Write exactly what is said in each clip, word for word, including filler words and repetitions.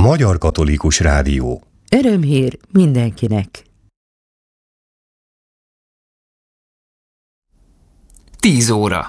Magyar Katolikus Rádió. Örömhír mindenkinek. Tíz óra.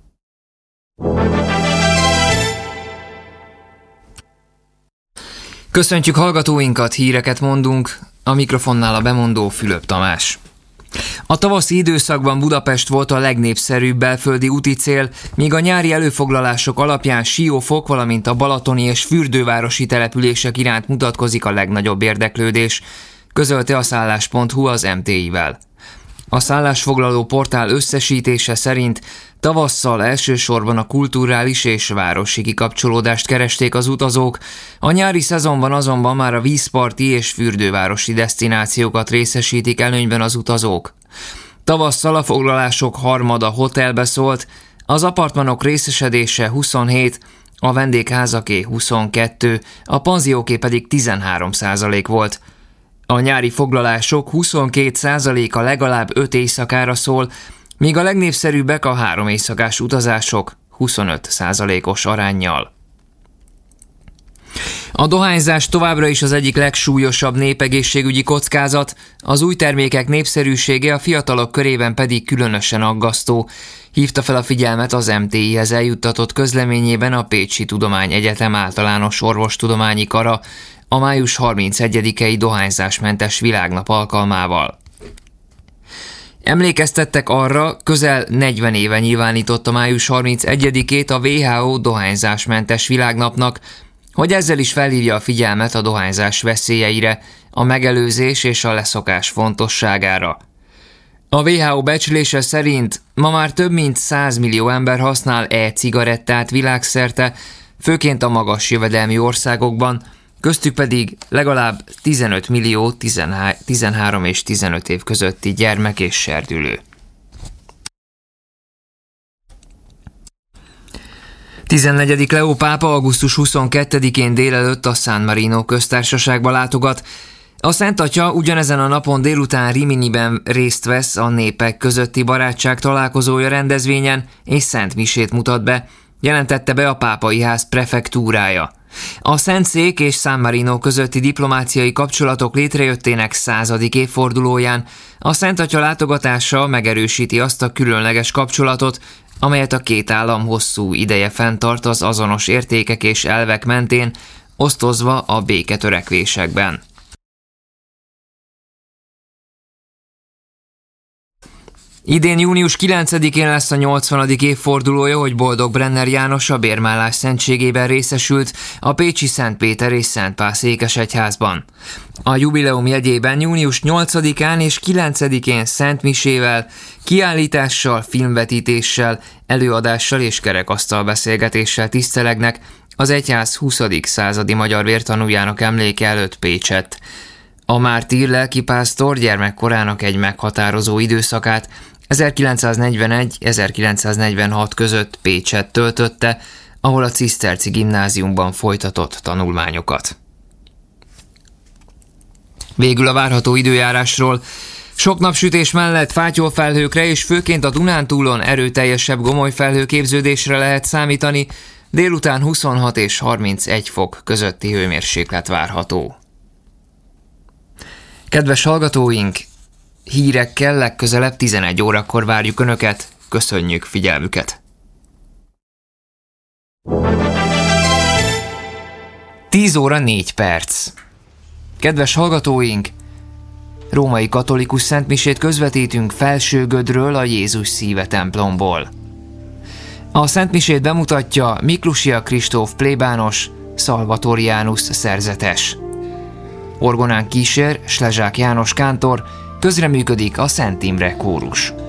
Köszöntjük hallgatóinkat, híreket mondunk, a mikrofonnál a bemondó Fülöp Tamás. A tavaszi időszakban Budapest volt a legnépszerűbb belföldi úti cél, míg a nyári előfoglalások alapján Siófok, valamint a balatoni és fürdővárosi települések iránt mutatkozik a legnagyobb érdeklődés, közölte a szállás pont hu az em té i-vel. A szállásfoglaló portál összesítése szerint tavasszal elsősorban a kulturális és városi kikapcsolódást keresték az utazók, a nyári szezonban azonban már a vízparti és fürdővárosi desztinációkat részesítik előnyben az utazók. Tavasszal a foglalások harmada hotelbe szólt, az apartmanok részesedése huszonhét, a vendégházaké huszonkettő, a panzióké pedig tizenhárom százalék volt. A nyári foglalások huszonkét százaléka legalább öt éjszakára szól, míg a legnépszerűbbek a három éjszakás utazások huszonöt százalékos aránnyal. A dohányzás továbbra is az egyik legsúlyosabb népegészségügyi kockázat, az új termékek népszerűsége a fiatalok körében pedig különösen aggasztó, hívta fel a figyelmet az em té i-hez eljuttatott közleményében a Pécsi Tudományegyetem Általános Orvostudományi Kara, a május harmincegyedikei dohányzásmentes világnap alkalmával. Emlékeztettek arra, közel negyven éve nyilvánította május harmincegyedikét a dupla vé há ó dohányzásmentes világnapnak, hogy ezzel is felhívja a figyelmet a dohányzás veszélyeire, a megelőzés és a leszokás fontosságára. A dupla vé há ó becslése szerint ma már több mint száz millió ember használ e-cigarettát világszerte, főként a magas jövedelmi országokban, köztük pedig legalább tizenöt millió tizenhárom és tizenöt év közötti gyermek és serdülő. tizennegyedik Leó pápa augusztus huszonkettedikén délelőtt a San Marino köztársaságba látogat. A Szent Atya ugyanezen a napon délután Riminiben részt vesz a népek közötti barátság találkozója rendezvényen és szent misét mutat be, jelentette be a pápai ház prefektúrája. A Szentszék és San Marino közötti diplomáciai kapcsolatok létrejöttének századik évfordulóján a Szent Atya látogatása megerősíti azt a különleges kapcsolatot, amelyet a két állam hosszú ideje fenntart az azonos értékek és elvek mentén, osztozva a béketörekvésekben. Idén június kilencedikén lesz a nyolcvanadik évfordulója, hogy Boldog Brenner János a bérmálás szentségében részesült a pécsi Szent Péter és Szent Pál székesegyházban. A jubileum jegyében június nyolcadikán és kilencedikén szent misével, kiállítással, filmvetítéssel, előadással és kerekasztal beszélgetéssel tisztelegnek az egyház huszadik századi magyar vértanújának emléke előtt Pécsett. A mártír lelkipásztor gyermekkorának egy meghatározó időszakát ezerkilencszáznegyvenegy - ezerkilencszáznegyvenhat között Pécsett töltötte, ahol a ciszterci gimnáziumban folytatott tanulmányokat. Végül a várható időjárásról. Sok napsütés mellett fátyolfelhőkre és főként a Dunántúlon erőteljesebb gomolyfelhőképződésre lehet számítani, délután huszonhat és harmincegy fok közötti hőmérséklet várható. Kedves hallgatóink, hírekkel legközelebb tizenegy órakor várjuk Önöket, köszönjük figyelmüket! tíz óra négy perc. Kedves hallgatóink, római katolikus szentmisét közvetítünk Felsőgödről, a Jézus Szíve templomból. A szentmisét bemutatja Miklusia Kristóf plébános, Salvatorianus szerzetes. Orgonán kísér Slezsák János kántor, közreműködik a Szent Imre kórus.